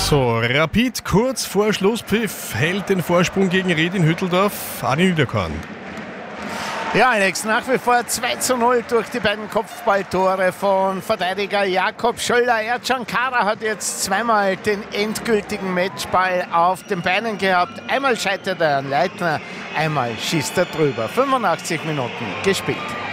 So, Rapid kurz vor Schlusspfiff hält den Vorsprung gegen Ried in Hütteldorf. Adi Niederkorn. Ja, Alex, nach wie vor 2:0 durch die beiden Kopfballtore von Verteidiger Jakob Schöller. Ercan Kara hat jetzt zweimal den endgültigen Matchball auf den Beinen gehabt. Einmal scheitert er an Leitner, einmal schießt er drüber. 85 Minuten gespielt.